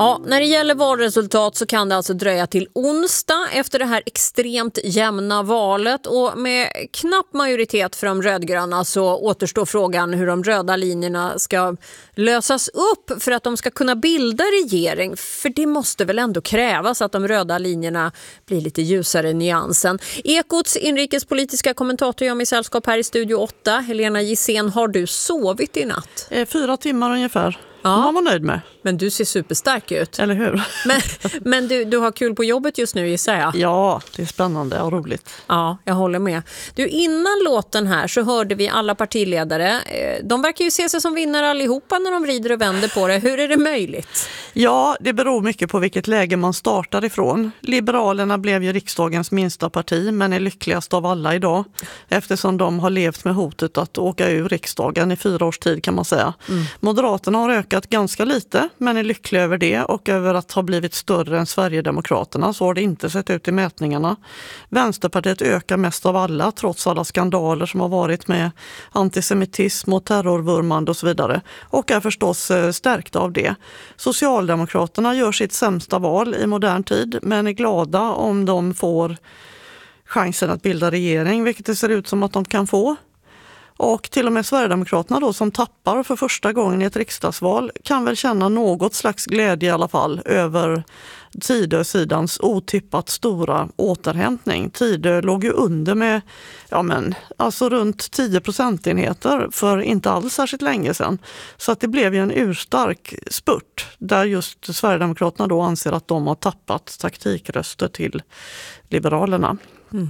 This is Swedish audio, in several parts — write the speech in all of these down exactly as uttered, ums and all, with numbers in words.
Ja, när det gäller valresultat så kan det alltså dröja till onsdag efter det här extremt jämna valet, och med knapp majoritet för de rödgröna så återstår frågan hur de röda linjerna ska lösas upp för att de ska kunna bilda regering. För det måste väl ändå krävas att de röda linjerna blir lite ljusare i nyansen. Ekots inrikespolitiska kommentator gör mig sällskap här i Studio åtta. Helena Gissén, har du sovit i natt? Eh, fyra timmar ungefär. Ja. Man var nöjd med. Men du ser superstark ut. Eller hur? Men, men du, du har kul på jobbet just nu, gissar jag. Ja, det är spännande och roligt. Ja, jag håller med. Du, innan låten här så hörde vi alla partiledare. De verkar ju se sig som vinnare allihopa när de vrider och vänder på det. Hur är det möjligt? Ja, det beror mycket på vilket läge man startar ifrån. Liberalerna blev ju riksdagens minsta parti, men är lyckligast av alla idag. Eftersom de har levt med hotet att åka ur riksdagen i fyra års tid, kan man säga. Mm. Moderaterna har ökat ganska lite, men är lyckliga över det och över att ha blivit större än Sverigedemokraterna. Så har det inte sett ut i mätningarna. Vänsterpartiet ökar mest av alla, trots alla skandaler som har varit med antisemitism och terrorvurmande och så vidare. Och är förstås stärkta av det. Socialdemokraterna gör sitt sämsta val i modern tid, men är glada om de får chansen att bilda regering, vilket det ser ut som att de kan få. Och till och med Sverigedemokraterna då, som tappar för första gången i ett riksdagsval, kan väl känna något slags glädje i alla fall över Tidösidans otippat stora återhämtning. Tidö låg ju under med ja men, alltså runt tio procentenheter för inte alls särskilt länge sedan. Så att det blev ju en urstark spurt där just Sverigedemokraterna då anser att de har tappat taktikröster till Liberalerna. Mm.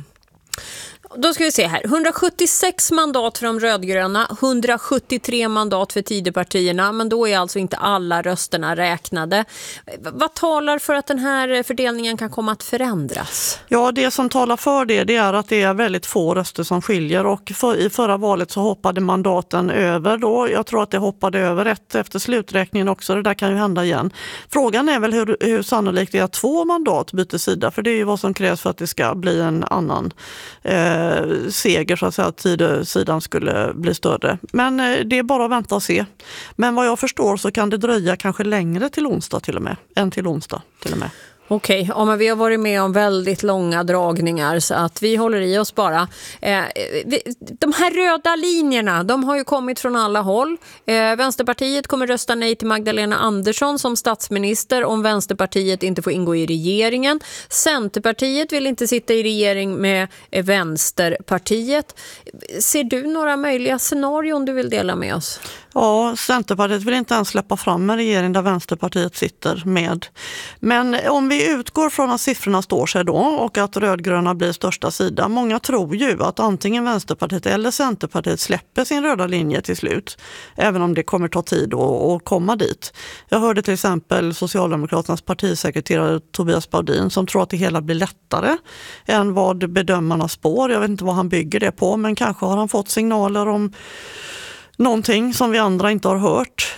Då ska vi se här. hundrasjuttiosex mandat för de rödgröna, hundrasjuttiotre mandat för Tidöpartierna, men då är alltså inte alla rösterna räknade. Vad talar för att den här fördelningen kan komma att förändras? Ja, det som talar för det, det är att det är väldigt få röster som skiljer, och för, i förra valet så hoppade mandaten över då. Jag tror att det hoppade över ett efter sluträkningen också. Det där kan ju hända igen. Frågan är väl hur, hur sannolikt det är att två mandat byter sida, för det är ju vad som krävs för att det ska bli en annan eh, seger så att säga, att Tidösidan skulle bli större. Men det är bara att vänta och se. Men vad jag förstår så kan det dröja kanske längre till onsdag till och med, än till onsdag till och med. Okej, okay. Ja, men vi har varit med om väldigt långa dragningar så att vi håller i oss bara. Eh, vi, de här röda linjerna, de har ju kommit från alla håll. Eh, Vänsterpartiet kommer rösta nej till Magdalena Andersson som statsminister om Vänsterpartiet inte får ingå i regeringen. Centerpartiet vill inte sitta i regering med eh, Vänsterpartiet. Ser du några möjliga scenarion du vill dela med oss? Ja, Centerpartiet vill inte ens släppa fram en regering där Vänsterpartiet sitter med. Men om vi utgår från att siffrorna står sig då och att rödgröna blir största sida. Många tror ju att antingen Vänsterpartiet eller Centerpartiet släpper sin röda linje till slut. Även om det kommer ta tid att komma dit. Jag hörde till exempel Socialdemokraternas partisekreterare Tobias Baudin som tror att det hela blir lättare än vad bedömarna spår. Jag vet inte vad han bygger det på, men kanske har han fått signaler om någonting som vi andra inte har hört.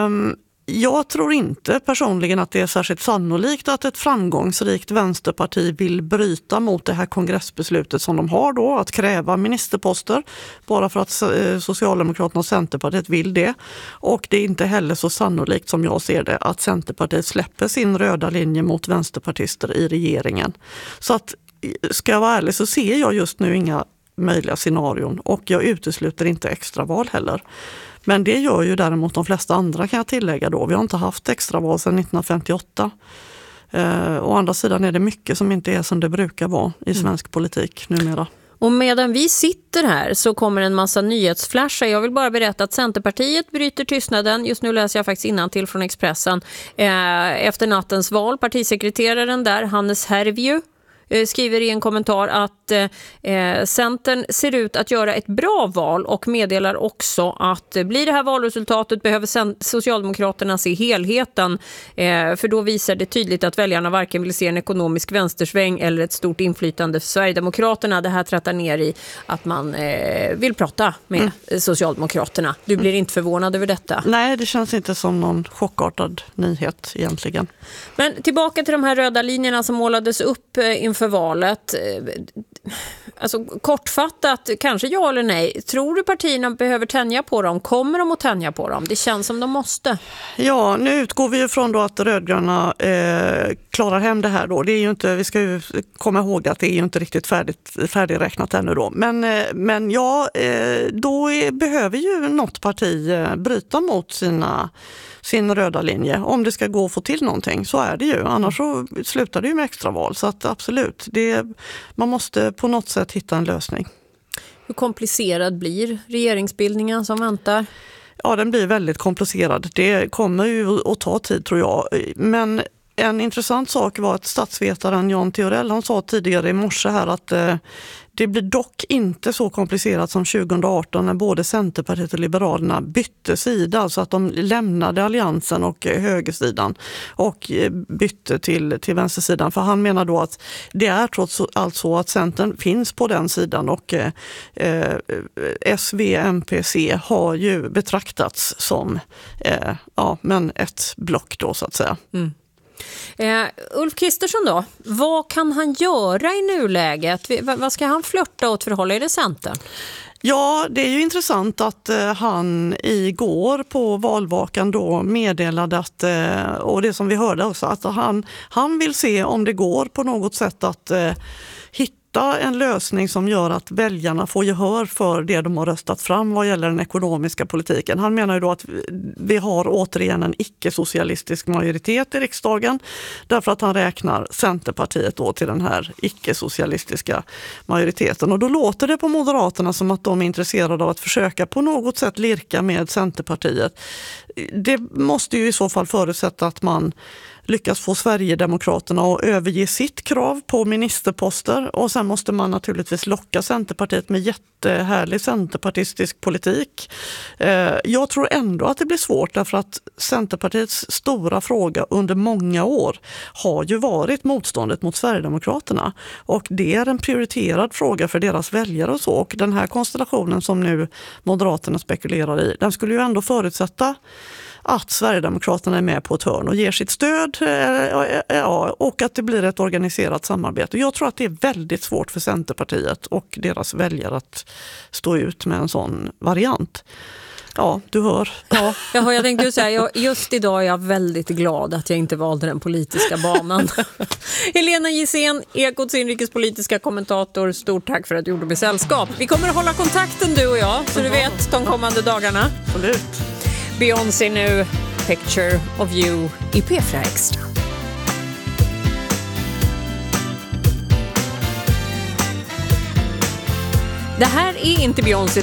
Jag tror inte personligen att det är särskilt sannolikt att ett framgångsrikt vänsterparti vill bryta mot det här kongressbeslutet som de har då, att kräva ministerposter, bara för att Socialdemokraterna och Centerpartiet vill det. Och det är inte heller så sannolikt som jag ser det att Centerpartiet släpper sin röda linje mot vänsterpartister i regeringen. Så att, ska jag vara ärlig så ser jag just nu inga möjliga scenarion, och jag utesluter inte extraval heller. Men det gör ju däremot de flesta andra, kan jag tillägga då. Vi har inte haft extraval sedan nittonhundrafemtioåtta. Eh, å andra sidan är det mycket som inte är som det brukar vara i svensk mm. politik numera. Och medan vi sitter här så kommer en massa nyhetsflashar. Jag vill bara berätta att Centerpartiet bryter tystnaden. Just nu läser jag faktiskt innantill från Expressen. Eh, efter nattens val, partisekreteraren där, Hannes Hervieu, skriver i en kommentar att eh, Centern ser ut att göra ett bra val och meddelar också att blir det här valresultatet behöver Socialdemokraterna se helheten, eh, för då visar det tydligt att väljarna varken vill se en ekonomisk vänstersväng eller ett stort inflytande för Sverigedemokraterna. Det här trattar ner i att man eh, vill prata med mm. Socialdemokraterna. Du blir mm. inte förvånad över detta? Nej, det känns inte som någon chockartad nyhet egentligen. Men tillbaka till de här röda linjerna som målades upp inför valet. alltså, kortfattat, kanske ja eller nej. Tror du partierna behöver tänja på dem? Kommer de att tänja på dem? Det känns som de måste. Ja, nu utgår vi ju från då att rödgröna eh, klarar hem det här då. Det är ju inte, vi ska ju komma ihåg att det är ju inte riktigt färdigt, färdigräknat ännu då. Men, eh, men ja, eh, då är, behöver ju något parti eh, bryta mot sina sin röda linje. Om det ska gå att få till någonting, så är det ju. Annars så slutar det ju med extraval. Så att absolut, det, man måste på något sätt hitta en lösning. Hur komplicerad blir regeringsbildningen som väntar? Ja, den blir väldigt komplicerad. Det kommer ju att ta tid, tror jag. Men en intressant sak var att statsvetaren Jan Theorell, han sa tidigare i morse här att eh, det blir dock inte så komplicerat som tjugo arton när både Centerpartiet och Liberalerna bytte sida, alltså att de lämnade alliansen och högersidan och bytte till, till vänstersidan. För han menar då att det är trots allt så att Centern finns på den sidan och eh, S, V, M P, C har ju betraktats som eh, ja, men ett block då, så att säga. Mm. Uh, Ulf Kristersson då, vad kan han göra i nuläget? V- vad ska han flirta åt för håll? Är det Centern? Ja, det är ju intressant att uh, han igår på valvakan då meddelade att, uh, och det som vi hörde också, att han, han vill se om det går på något sätt att uh, hitta en lösning som gör att väljarna får gehör för det de har röstat fram vad gäller den ekonomiska politiken. Han menar ju då att vi har återigen en icke-socialistisk majoritet i riksdagen, därför att han räknar Centerpartiet då till den här icke-socialistiska majoriteten. Och då låter det på Moderaterna som att de är intresserade av att försöka på något sätt lirka med Centerpartiet. Det måste ju i så fall förutsätta att man lyckas få Sverigedemokraterna att överge sitt krav på ministerposter, och sen måste man naturligtvis locka Centerpartiet med jättehärlig centerpartistisk politik. Jag tror ändå att det blir svårt, därför att Centerpartiets stora fråga under många år har ju varit motståndet mot Sverigedemokraterna, och det är en prioriterad fråga för deras väljare och så, och den här konstellationen som nu Moderaterna spekulerar i, den skulle ju ändå förutsätta att Sverigedemokraterna är med på ett hörn och ger sitt stöd, ja, och att det blir ett organiserat samarbete. Jag tror att det är väldigt svårt för Centerpartiet och deras väljare att stå ut med en sån variant. Ja, du hör. Ja, jag tänkte säga, just idag är jag väldigt glad att jag inte valde den politiska banan. Helena Gissén, Ekots inrikespolitiska kommentator, stort tack för att du gjorde mig sällskap. Vi kommer att hålla kontakten, du och jag, så du vet, de kommande dagarna. Absolut. Beyoncé nu, Picture of You i P fyra Extra. Det här är inte Beyoncé